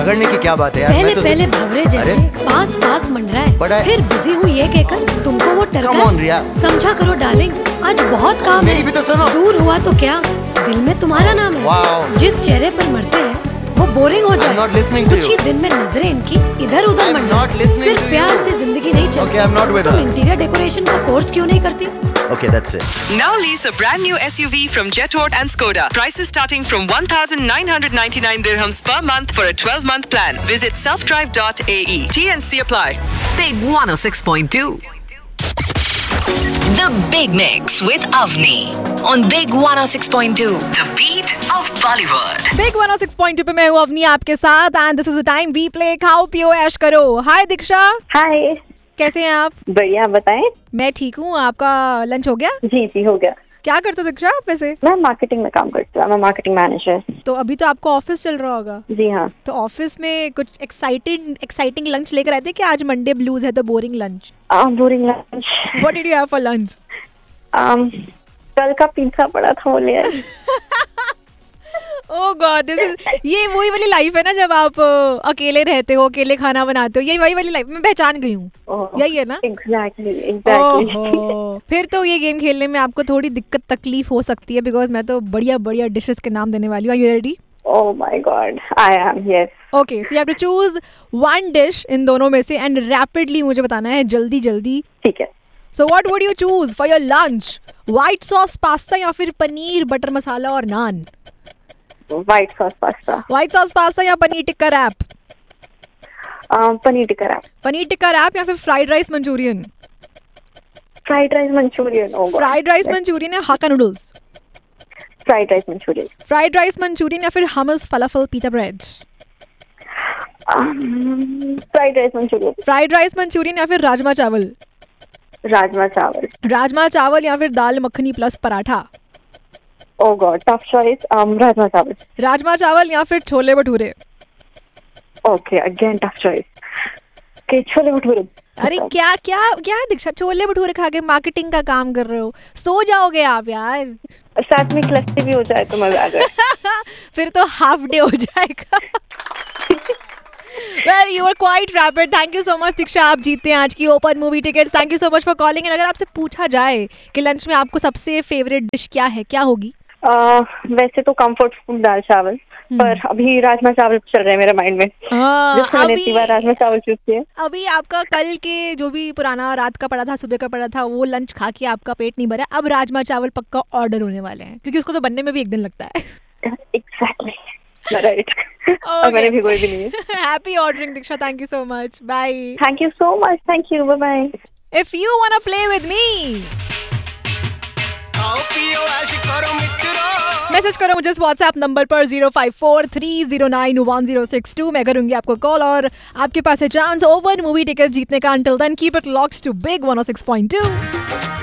झगड़ने की क्या बात है यार? पहले मैं तो पहले भवरे जैसे पास पास मंडरा बड़ा है, है। फिर बिजी हूँ ये कहकर तुमको वो Come on, रिया। समझा करो डार्लिंग, आज बहुत काम मेरी है। भी तो सुनो। दूर हुआ तो क्या, दिल में तुम्हारा नाम है। Wow। जिस चेहरे पर मरते हैं वो बोरिंग हो जाए। I'm not listening to कुछ ही you। दिन में नजरें इनकी इधर उधर I'm मंडरा। not listening सिर्फ to प्यार you। से जिंदगी नहीं चलती। Okay, I'm not with तुम her। इंटीरियर डेकोरेशन का कोर्स क्यों नहीं करती? Okay, that's it. Now lease a brand new SUV from Jetort and Skoda. Prices starting from 1,999 dirhams per month for a 12-month plan. Visit selfdrive.ae. T&C apply. Big 106.2. The Big Mix with Avni on Big 106.2. The beat of Bollywood. Big 106.2 पे मैं हूँ अवनी आपके साथ and this is the time we play खाओ पियो ऐश करो। हाय दीक्षा, हाय, कैसे हैं आप? बढ़िया, बताएं। मैं ठीक हूँ, आपका लंच हो गया? जी जी हो गया। क्या करते हो दीक्षा आप वैसे? मैं मार्केटिंग में काम करती हूँ, मैं मार्केटिंग मैनेजर। तो अभी तो आपको ऑफिस चल रहा होगा। जी हाँ। तो ऑफिस में कुछ एक्साइटिंग लंच लेकर आए थे कि आज मंडे ब्लूज है तो boring lunch? Boring lunch. What did you have for lunch? कल का पिज्जा पड़ा था, वो ले आए। ओह गॉड, ये वही वाली लाइफ है ना जब आप अकेले रहते हो, अकेले खाना बनाते हो, यही वही वाली लाइफ मैं पहचान गई हूँ। यही है ना? एग्जैक्टली। फिर तो ये गेम खेलने में आपको थोड़ी दिक्कत तकलीफ हो सकती है बिकॉज मैं तो बढ़िया बढ़िया डिशेस के नाम देने वाली हूँ। Are you ready? Oh my God, I am, yes. Okay, so you have to choose one dish in दोनों में से एंड रैपिडली मुझे बताना है, जल्दी जल्दी। ठीक है। So what would you choose for your lunch? White sauce pasta या फिर पनीर बटर मसाला और नान? White sauce pasta. White sauce pasta या paneer tikka rap? Paneer tikka rap. Paneer tikka rap या फिर fried rice Manchurian? Fried rice Manchurian. Fried rice Manchurian या हाक्का noodles? Fried rice Manchurian. Fried rice Manchurian या फिर हमस फलाफल pizza bread? Fried rice Manchurian. Fried rice Manchurian या फिर राजमा चावल? राजमा चावल। राजमा चावल या फिर दाल मखनी प्लस पराठा? ओह गॉड, टफ चॉइस। राजमा चावल। राजमा चावल या फिर chole bhature? Okay, again tough choice. के छोले भटूरे। अरे क्या क्या क्या दीक्षा, छोले भटूरे खा के मार्केटिंग का काम कर रहे हो? सो जाओगे आप यार। साथ में क्लस्टी भी हो जाए तो मजा आ जाए। फिर तो हाफ डे हो जाएगा। Well, you were quite rapid. Thank you so much दीक्षा, आप जीतते हैं आज की open movie tickets. Thank you so much for calling. अगर आपसे पूछा जाए कि लंच में आपको सबसे फेवरेट डिश क्या है, क्या होगी? वैसे तो कंफर्ट फूड दाल चावल, पर अभी राजमा चावल चल रहे हैं मेरे माइंड में। मैंने इतनी बार राजमा चावल चूज किया। अभी आपका कल के जो भी पुराना रात का पड़ा था, सुबह का पड़ा था, वो लंच खा के आपका पेट नहीं भरा। अब राजमा चावल पक्का ऑर्डर होने वाले हैं क्योंकि उसको तो बनने में भी एक दिन लगता है। Exactly, right. और मैंने भी कोई भी नहीं है। Happy ordering Diksha, thank you so much, bye. Thank you so much, thank you, bye bye. If you वांना play with me, message करो मुझे व्हाट्सएप नंबर पर 0543091062। मैं करूंगी आपको कॉल और आपके पास है चांस ओपन मूवी टिकट जीतने का। Until then keep it locked to big 106.2।